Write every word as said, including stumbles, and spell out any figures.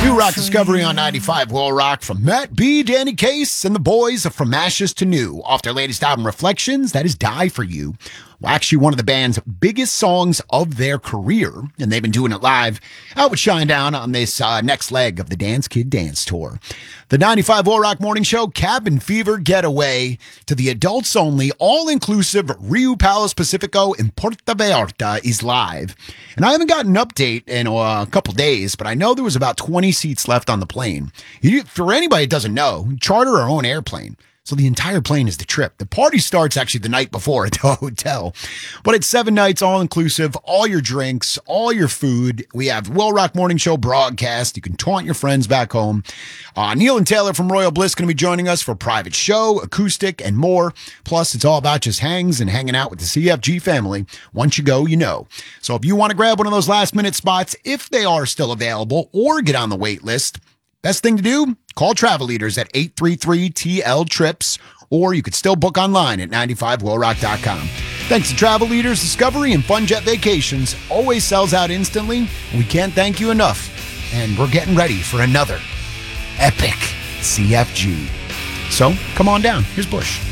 New Rock Discovery on ninety-five Will Rock from Matt B, Danny Case, and the boys of From Ashes to New. Off their latest album, Reflections, that is Die For You. Well, actually one of the band's biggest songs of their career, and they've been doing it live out with Shinedown on this uh, next leg of the Dance Kid Dance Tour. The ninety-five Will Rock Morning Show Cabin Fever Getaway to the adults-only, all-inclusive Rio Palace Pacifico in Puerto Vallarta is live. And I haven't gotten an update in uh, a couple days, but I know there was about twenty seats left on the plane. You, for anybody that doesn't know, charter our own airplane. So the entire plane is the trip. The party starts actually the night before at the hotel. But it's seven nights, all-inclusive, all your drinks, all your food. We have Will Rock Morning Show broadcast. You can taunt your friends back home. Uh, Neil and Taylor from Royal Bliss going to be joining us for a private show, acoustic, and more. Plus, it's all about just hangs and hanging out with the C F G family. Once you go, you know. So if you want to grab one of those last-minute spots, if they are still available, or get on the wait list, best thing to do, call Travel Leaders at eight three three T L trips, or you could still book online at ninety-five will rock dot com. Thanks to Travel Leaders, Discovery, and Fun Jet Vacations. Always sells out instantly. We can't thank you enough. And we're getting ready for another epic C F G. So come on down. Here's Bush.